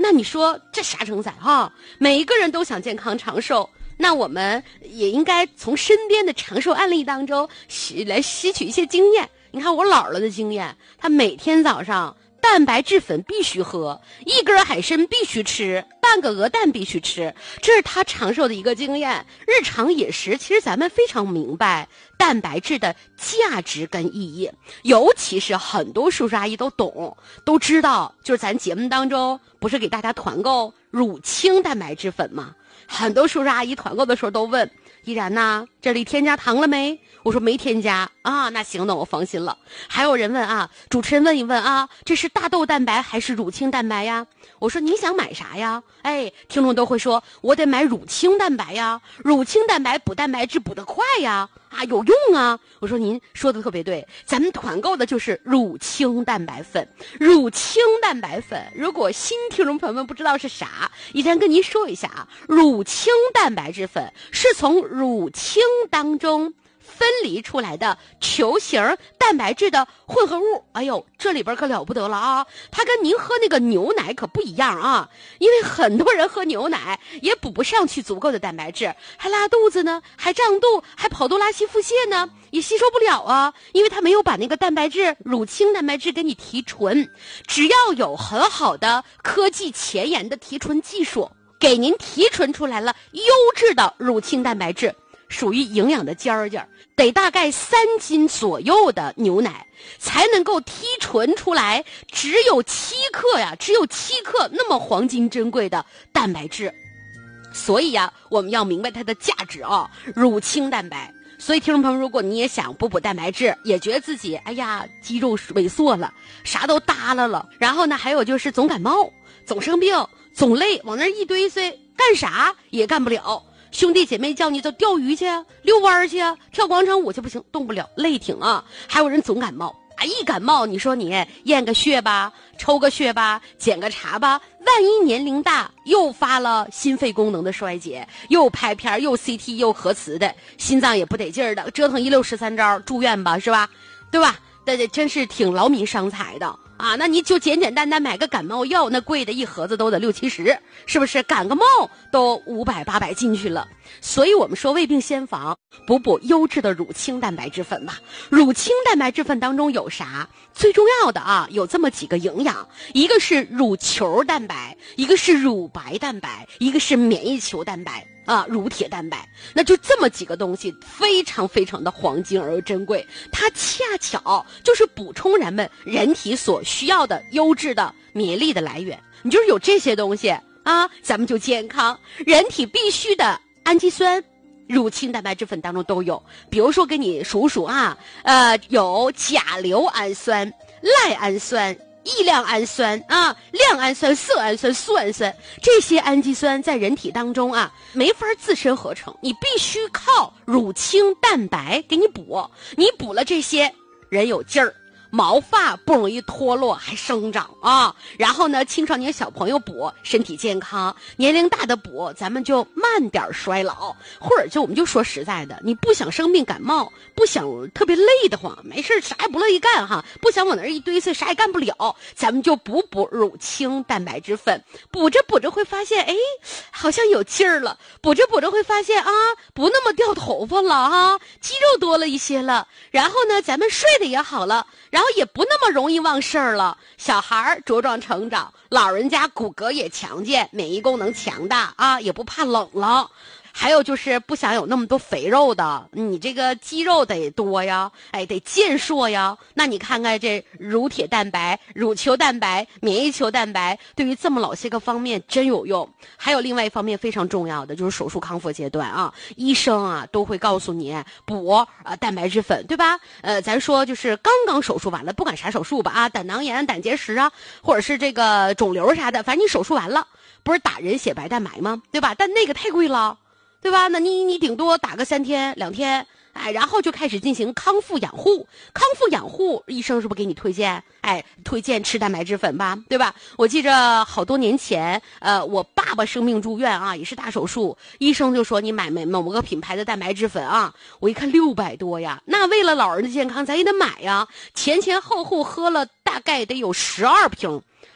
那你说这啥成才哈？每一个人都想健康长寿，那我们也应该从身边的长寿案例当中来吸取一些经验。你看我姥姥的经验，她每天早上蛋白质粉必须喝，1根海参必须吃，半个鹅蛋必须吃，这是她长寿的一个经验。日常饮食其实咱们非常明白蛋白质的价值跟意义，尤其是很多叔叔阿姨都懂，都知道，就是咱节目当中不是给大家团购乳清蛋白质粉吗？很多叔叔阿姨团购的时候都问依然呐，这里添加糖了没？我说没添加啊，那行，那我放心了。还有人问啊，主持人问一问啊，这是大豆蛋白还是乳清蛋白呀？我说你想买啥呀？听众都会说我得买乳清蛋白呀，乳清蛋白补蛋白质补得快呀，有用啊。我说您说的特别对，咱们团购的就是乳清蛋白粉。乳清蛋白粉，如果新听众朋友们不知道是啥，依然跟您说一下啊，乳清蛋白质粉是从乳清当中分离出来的球形蛋白质的混合物。这里边可了不得了啊，它跟您喝那个牛奶可不一样啊，因为很多人喝牛奶也补不上去足够的蛋白质，还拉肚子呢，还胀肚，还跑肚拉稀腹泻呢，也吸收不了啊，因为它没有把那个蛋白质乳清蛋白质给你提纯。只要有很好的科技前沿的提纯技术，给您提纯出来了优质的乳清蛋白质，属于营养的尖儿尖儿，得大概3斤左右的牛奶才能够提纯出来，只有7克那么黄金珍贵的蛋白质。所以呀，我们要明白它的价值啊，乳清蛋白。所以听众朋友，如果你也想补蛋白质，也觉得自己肌肉萎缩了，啥都耷拉了，然后呢还有就是总感冒，总生病，总累，往那一堆塞，干啥也干不了。兄弟姐妹叫你走钓鱼去啊，遛弯去啊，跳广场舞去，不行，动不了，累挺啊。还有人总感冒一感冒你说你验个血吧，抽个血吧，检个查吧，万一年龄大又发了心肺功能的衰竭，又拍片又 CT 又核磁的，心脏也不得劲儿的，折腾16、13招住院吧，是吧？对吧？这真是挺劳民伤财的啊。那你就简简单单买个感冒药，那贵的一盒子都得60、70，是不是？感个冒都500、800进去了。所以我们说胃病先防，补优质的乳清蛋白质粉吧。乳清蛋白质粉当中有啥？最重要的啊，有这么几个营养，一个是乳球蛋白，一个是乳白蛋白，一个是免疫球蛋白乳铁蛋白。那就这么几个东西非常非常的黄金而又珍贵，它恰巧就是补充人体所需要的优质的免疫力的来源。你就是有这些东西咱们就健康。人体必须的氨基酸，乳清蛋白质粉当中都有。比如说给你数数有甲硫氨酸、赖氨酸、异亮氨酸亮氨酸、色氨酸、苏氨酸，这些氨基酸在人体当中没法自身合成，你必须靠乳清蛋白给你补。你补了这些，人有劲儿，毛发不容易脱落还生长然后呢，青少年小朋友补身体健康，年龄大的补咱们就慢点衰老。或者我们就说实在的，你不想生病感冒，不想特别累得慌，没事啥也不乐意干不想往那儿一堆塞，啥也干不了，咱们就补乳清蛋白质粉。补着补着会发现好像有劲儿了，补着补着会发现不那么掉头发了肌肉多了一些了，然后呢咱们睡得也好了，然后也不那么容易忘事儿了，小孩茁壮成长，老人家骨骼也强健，免疫功能强大也不怕冷了。还有就是不想有那么多肥肉的，你这个肌肉得多呀，得健硕呀。那你看看这乳铁蛋白、乳球蛋白、免疫球蛋白，对于这么老些个方面真有用。还有另外一方面非常重要的，就是手术康复阶段医生都会告诉你补蛋白质粉，对吧？咱说就是刚刚手术完了，不管啥手术吧胆囊炎、胆结石或者是这个肿瘤啥的，反正你手术完了，不是打人血白蛋白吗？对吧？但那个太贵了。对吧？那你顶多打个3天2天，然后就开始进行康复养护。康复养护，医生是不是给你推荐？推荐吃蛋白质粉吧，对吧？我记着好多年前，我爸爸生病住院也是大手术，医生就说你买某个品牌的蛋白质粉我一看600多呀，那为了老人的健康咱也得买呀。前后后喝了大概得有12瓶。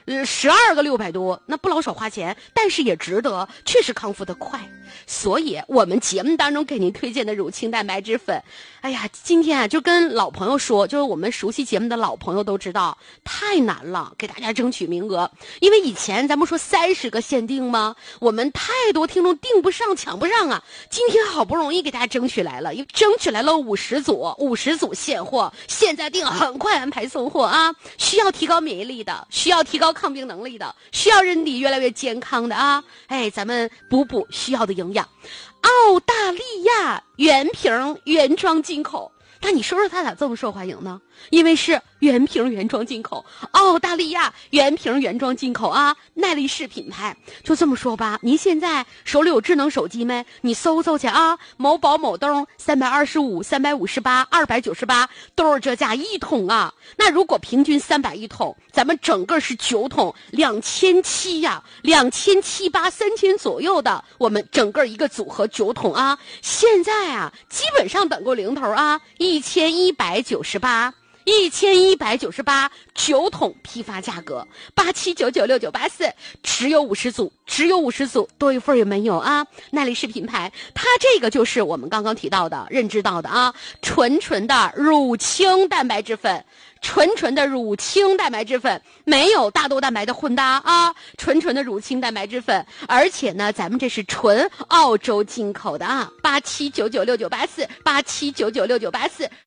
12个600多，那不老少花钱，但是也值得，确实康复的快。所以我们节目当中给您推荐的乳清蛋白质粉，哎呀，今天啊就跟老朋友说，就是我们熟悉节目的老朋友都知道，太难了，给大家争取名额。因为以前咱们说30个限定吗？我们太多听众订不上，抢不上啊。今天好不容易给大家争取来了，争取来了50组现货，现在订很快安排送货啊。需要提高免疫力的，需要提高抗病能力的，需要人体越来越健康的啊，哎，咱们补需要的营养。澳大利亚原瓶原装进口，那你说说它咋这么受欢迎呢？因为是原瓶原装进口，澳大利亚原瓶原装进口啊，耐力士品牌。就这么说吧，您现在手里有智能手机没？你搜去啊，某宝某东325、358、298都是这价1桶啊。那如果平均300一桶，咱们整个是9桶，2700呀，2700、3000左右的，我们整个一个组合9桶啊。现在啊，基本上等过零头啊，1198。1198 9桶批发价格87996984，只有50组，多一份也没有啊。耐力士品牌，它这个就是我们刚刚提到的、认知到的啊，纯的乳清蛋白质粉。纯的乳清蛋白质粉，没有大豆蛋白的混搭啊，纯的乳清蛋白质粉，而且呢，咱们这是纯澳洲进口的啊，87996984，87996984。